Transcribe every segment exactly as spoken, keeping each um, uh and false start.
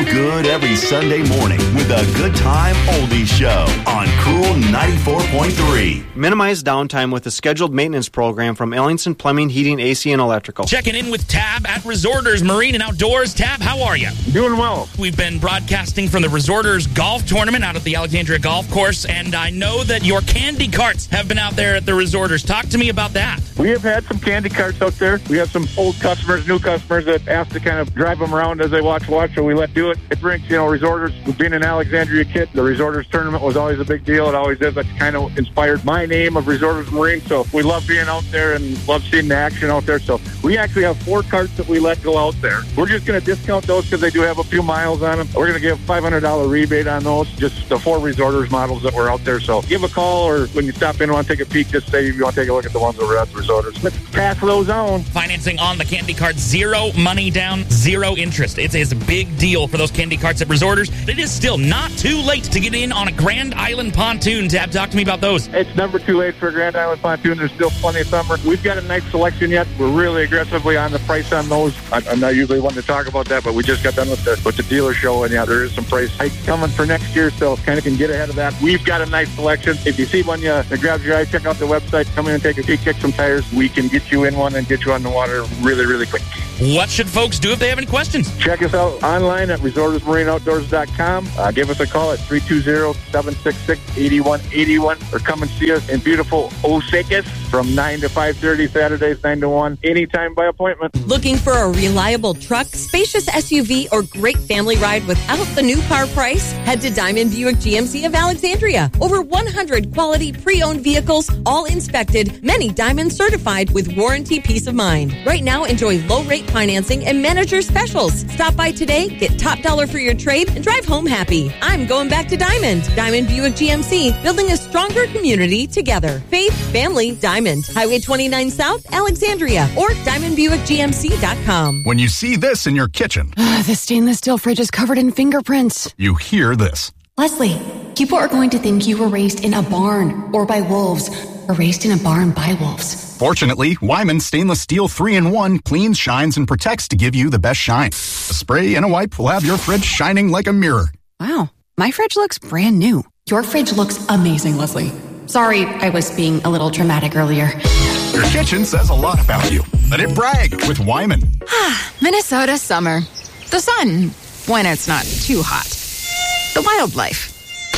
good every Sunday morning with a Good Time Oldies Show on Cool ninety-four point three. Minimize downtime with a scheduled maintenance program from Ellingson Plumbing, Heating, A C, and Electrical. Checking in with Tab at Resorters Marine and Outdoors. Tab, how are you? Doing well. We've been broadcasting from the Resorters Golf Tournament out at the Alexandria Golf Course, and I know that your candy carts have been out there at the Resorters. Talk to me about that. We have had some candy carts out there. We have some old customers, new customers that ask to kind of drive them around as they watch watch, so we let do it. It brings, you know, Resorters. Being an Alexandria kid, the Resorters tournament was always a big deal. It always is. That's kind of inspired my name of Resorters Marine, so we love being out there and love seeing the action out there. So we actually have four carts that we let go out there. We're just going to discount those because they do have a few miles on them. We're going to give a five hundred dollars rebate on those, just the four Resorters models that were out there. So give a call, or when you stop in and want to take a peek, just say you want to take a look at the ones that were at the Resorters. Let's pass those on. Financing on the candy carts, zero money down, zero interest. It's, it's a big deal for those candy carts at Resorters. It is still not too late to get in on a Grand Island pontoon. Tab, talk to me about those. It's never too late for a Grand Island pontoon. There's still plenty of summer. We've got a nice selection yet. We're really aggressively on the price on those. I'm not usually one to talk about that, but we just got done with the, with the dealer show, and yeah, there is some price hike coming for next year, so kind of can get ahead of that. We've got a nice selection. If you see one uh, that grabs your eye, check out the website. Come in and take a peek, kick some tires. We can get you in one and get you on the water really, really quick. What should folks do if they have any questions? Check us out online at resorters marine outdoors dot com. Uh, give us a call at three two zero, seven six six, eight one eight one, or come and see us in beautiful Osakis from nine to five thirty, Saturdays nine to one, anytime by appointment. Looking for a reliable truck, spacious S U V, or great family ride without the new car price? Head to Diamond Buick G M C of Alexandria. Over one hundred quality pre-owned vehicles, all inspected, many Diamond certified with warranty peace of mind. Right now, enjoy low-rate financing and manager specials. Stop by today, get top dollar for your trade, and drive home happy. I'm going back to Diamond. Diamond Buick G M C, building a stronger community together. Faith, family, Diamond. Highway twenty-nine South, Alexandria, or diamond buick g m c dot com. When you see this in your kitchen, the stainless steel fridge is covered in fingerprints. You hear this. Leslie, people are going to think you were raised in a barn or by wolves, or raised in a barn by wolves. Fortunately, Wyman Stainless Steel three in one cleans, shines, and protects to give you the best shine. A spray and a wipe will have your fridge shining like a mirror. Wow, my fridge looks brand new. Your fridge looks amazing, Leslie. Sorry, I was being a little dramatic earlier. Your kitchen says a lot about you. Let it brag with Wyman. Minnesota summer. The sun, when it's not too hot. The wildlife.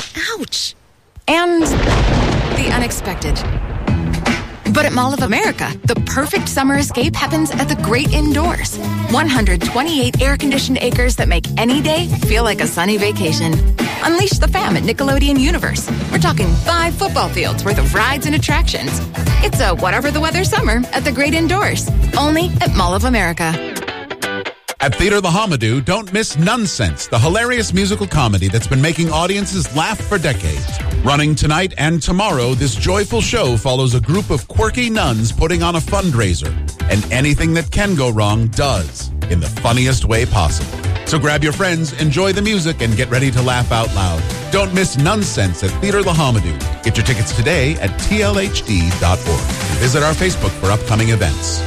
Ouch. And the unexpected. But at Mall of America, the perfect summer escape happens at the great indoors. one hundred twenty-eight air-conditioned acres that make any day feel like a sunny vacation. Unleash the fam at Nickelodeon Universe. We're talking five football fields worth of rides and attractions. It's a whatever the weather summer at the great indoors. Only at Mall of America. At Theater the Hamadou, don't miss Nonsense, the hilarious musical comedy that's been making audiences laugh for decades. Running tonight and tomorrow, this joyful show follows a group of quirky nuns putting on a fundraiser. And anything that can go wrong does, in the funniest way possible. So grab your friends, enjoy the music, and get ready to laugh out loud. Don't miss Nonsense at Theater the Hamadou. Get your tickets today at T L H D dot org. Visit our Facebook for upcoming events.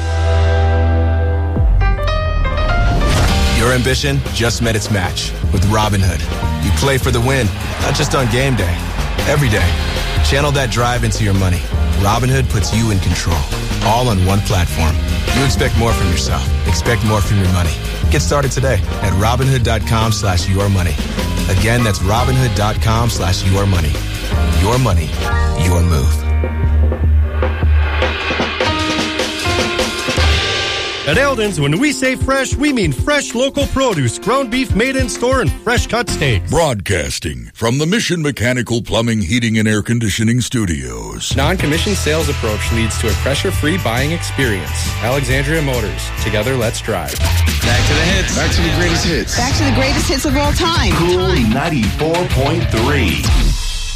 Your ambition just met its match with Robinhood. You play for the win, not just on game day, every day. Channel that drive into your money. Robinhood puts you in control, all on one platform. You expect more from yourself. Expect more from your money. Get started today at Robinhood.com slash your money. Again, that's Robinhood.com slash your money. Your money, your move. At Eldon's, when we say fresh, we mean fresh local produce, ground beef made in store, and fresh cut steaks. Broadcasting from the Mission Mechanical Plumbing, Heating, and Air Conditioning Studios. Non-commissioned sales approach leads to a pressure-free buying experience. Alexandria Motors. Together, let's drive. Back to the hits. Back to the greatest hits. Back to the greatest hits of all time. Cool ninety-four point three.